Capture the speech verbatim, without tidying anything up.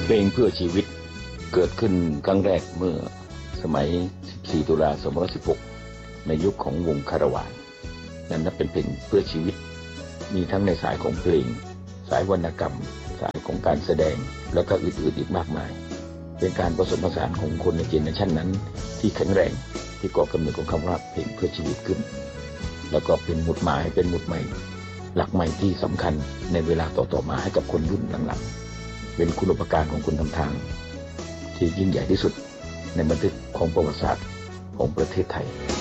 เพลงเพื่อชีวิตเกิดขึ้นครั้งแรกเมื่อสมัยสิบสี่ตุลาสองพันห้าร้อยสิบหกในยุคของวงคาราวานนั้นนับเป็นเพลงเพื่อชีวิตมีทั้งในสายของเพลงสายวรรณกรรมสายของการแสดงแล้วก็อื่นๆอีกมากมายเป็นการผสมผสานของคนในเจเนอเรชันนั้นที่แข็งแรงที่ก่อกำเนิดของคำว่าเพลงเพื่อชีวิตขึ้นแล้วก็เป็นหมุดหมายเป็นหมุดใหม่หลักใหม่ที่สำคัญในเวลาต่อๆมาให้กับคนรุ่นหลังๆเป็นคุณูปการของคนทำทางที่ยิ่งใหญ่ที่สุดในบันทึกของประวัติศาสตร์ของประเทศไทย